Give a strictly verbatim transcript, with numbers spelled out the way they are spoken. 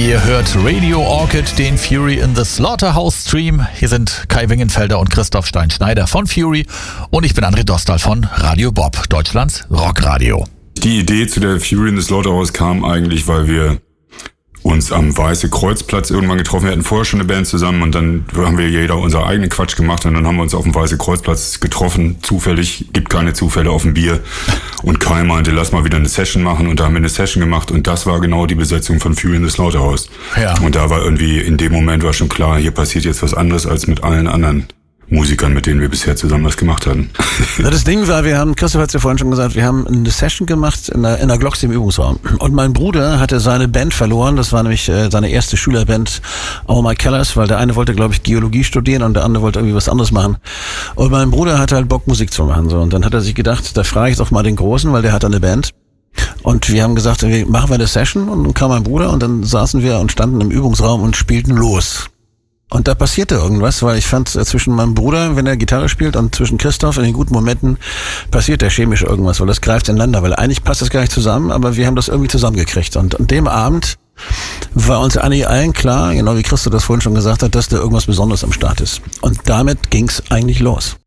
Ihr hört Radio Orchid, den Fury in the Slaughterhouse Stream. Hier sind Kai Wingenfelder und Christoph Stein-Schneider von Fury und ich bin André Dostal von Radio Bob, Deutschlands Rockradio. Die Idee zu der Fury in the Slaughterhouse kam eigentlich, weil wir uns am Weiße Kreuzplatz irgendwann getroffen. Wir hatten vorher schon eine Band zusammen und dann haben wir jeder unseren eigenen Quatsch gemacht und dann haben wir uns auf dem Weiße Kreuzplatz getroffen. Zufällig, gibt keine Zufälle auf dem Bier. Und Kai meinte, lass mal wieder eine Session machen und da haben wir eine Session gemacht und das war genau die Besetzung von Fury in the Slaughterhouse. Ja. Und da war irgendwie, in dem Moment war schon klar, hier passiert jetzt was anderes als mit allen anderen Musikern, mit denen wir bisher zusammen was gemacht hatten. Das Ding war, wir haben, Christoph hat es ja vorhin schon gesagt, wir haben eine Session gemacht in der, in der Glocks im Übungsraum. Und mein Bruder hatte seine Band verloren, das war nämlich äh, seine erste Schülerband, All My Colors, weil der eine wollte, glaube ich, Geologie studieren und der andere wollte irgendwie was anderes machen. Und mein Bruder hatte halt Bock, Musik zu machen. So. Und dann hat er sich gedacht, da frage ich doch mal den Großen, weil der hat eine Band. Und wir haben gesagt, wir machen wir eine Session und dann kam mein Bruder und dann saßen wir und standen im Übungsraum und spielten los. Und da passierte irgendwas, weil ich fand, äh, zwischen meinem Bruder, wenn er Gitarre spielt, und zwischen Christoph in den guten Momenten passiert da chemisch irgendwas, weil das greift ineinander, weil eigentlich passt das gar nicht zusammen, aber wir haben das irgendwie zusammengekriegt. Und an dem Abend war uns eigentlich allen klar, genau wie Christoph das vorhin schon gesagt hat, dass da irgendwas Besonderes am Start ist. Und damit ging's eigentlich los.